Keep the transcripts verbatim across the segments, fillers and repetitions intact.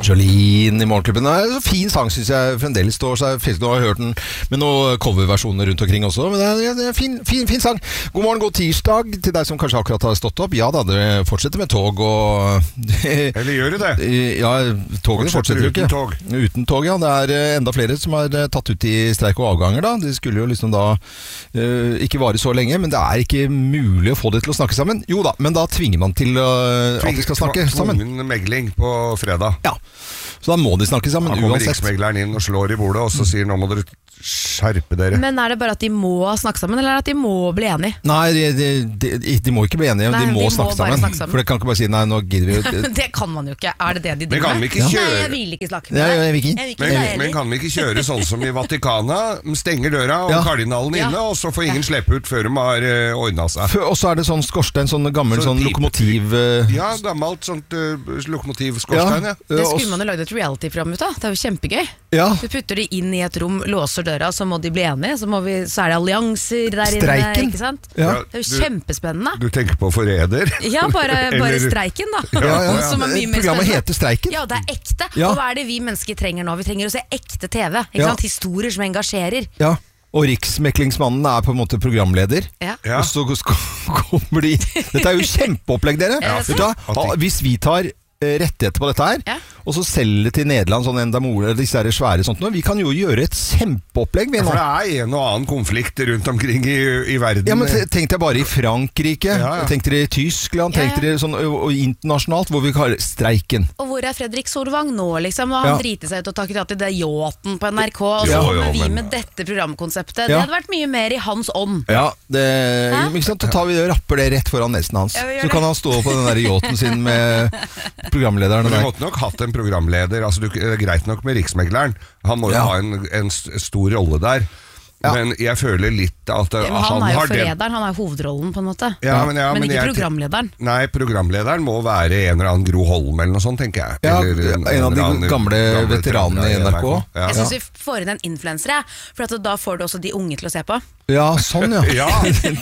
Jolene i Morgenklubben. Det er en fin sang, synes jeg fremdeles står seg. Nå har jeg hørt den med noen coverversjoner rundt omkring også, men det er en fin, fin, fin sang. God morgen, god tirsdag til deg som kanskje akkurat har stått opp. Ja da, dere fortsetter med tog og... Eller gjør det det? Ja, togene fortsetter jo ikke. Uten tog. Uten tog, ja. Det er enda flere som har tatt ut i streik og avganger da. Det skulle jo liksom da uh, ikke vare så lenge, men det er ikke mulig å få det til å snakke sammen. Jo da, men da tvinger man til uh, at de skal snakke sammen. Tvungen megling på fredag. Ja. Så da må de snakke sammen uansett. Da kommer riksmegleren inn og slår i bordet, og så sier nå må dere skjerpe dere. Men er det bare at de må snakke sammen, eller at de må bli enige? Nei, de, de, de, de må ikke bli enige, nei, de, må, de snakke, må sammen. snakke sammen. For det kan ikke bare si, nei, nå gidder vi. Det kan man jo ikke. Er det det de driver med? Kan vi ikke kjøre? Nei, jeg vil ikke snakke med deg. Ja, jeg vil ikke. Jeg vil ikke men, men kan vi ikke kjøre sånn som i Vatikanet? Stenger døra og ja. kardinalen inne, ja. og så får ingen ja. slippe ut før de har uh, ordnet seg. Og så er det sånn skorstein, sånn gammel sånn, sånn lokomotiv... Uh... Ja, gammelt sånt uh, lokomotiv-skorstein, ja. ja. Det skulle man jo lagd et reality-program ut av. Det er jo kjempegøy. Ja. Du putter de inn i et rom, låser døra, så må de bli enige, så, må vi, så er det allianser der streiken. Inne, ikke sant? Ja. Det er jo du, kjempespennende. Du tenker på forræder? Ja, bare, bare streiken da. Ja, ja, ja. Som er mye mer Programmet heter Streiken. Ja, det er ekte. Ja. Og hva er det vi mennesker trenger nå? Vi trenger å se ekte T V, ikke ja. sant? Historier som engasjerer. Ja. Og riksmeklingsmannen er på en måte programleder. Ja. Ja. Og så kommer de... Dette er jo kjempeopplegg, dere. Ja, vet du, hvis vi tar rettigheter på dette her, ja. og så selge til Nederland sånn endamore, disse er svære sånt nå. Vi kan jo gjøre et kjempeopplegg. Ja, for det er en og annen konflikt rundt omkring i, i verden. Ja, men tenk deg bare i Frankrike, ja, ja. tenk dere i Tyskland, tenk ja, ja. dere sånn og, og internasjonalt, hvor vi kaller streiken. Og hvor er Fredrik Solvang nå, liksom? Og han ja. driter seg ut og takker ja til det yachten på N R K, og så ja, kommer vi med dette programkonseptet. Ja. Det hadde vært mye mer i hans ånd. Ja, det, ikke sant? Så tar vi det og rapper det rett foran nesen hans. Ja, så kan han stå på den der yachten sin med programlederen. Men du måtte nok hatt en programleder. Altså, det er greit nok med riksmegleren. Han må jo ja. ha en, en stor rolle der. Ja. Men jeg føler litt at ja, han, han er jo forlederen, han er hovedrollen på en måte. Ja, men, ja, men, men ikke jeg, programlederen. Nei, programlederen må være en eller annen Gro Holm eller noe sånt, tenker jeg. Ja, eller, en, en av de gamle, gamle veteranene i N R K. Ja. Jeg synes vi får inn en influencer, for at da får du også de unge til å se på. Ja, sånn ja. ja.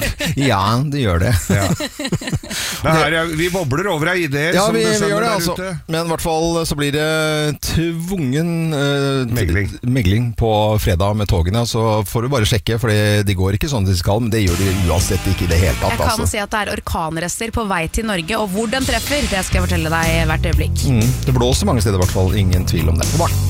ja, det gjør det. Ja. det her, vi bobler over ei idé. Ja, vi, vi gjør det altså. Ute. Men i hvert fall så blir det tvungen uh, megling. megling på fredag med togene, så får du bare sjekke, for de går ikke sånn de skal, men det gjør de uansett ikke i det hele tatt. Jeg kan altså. si at det er orkanrester på vei til Norge, og hvor den treffer, det skal jeg fortelle deg hvert øyeblikk. Mm, det blåser mange steder i hvert fall, ingen tvil om det. God morgen.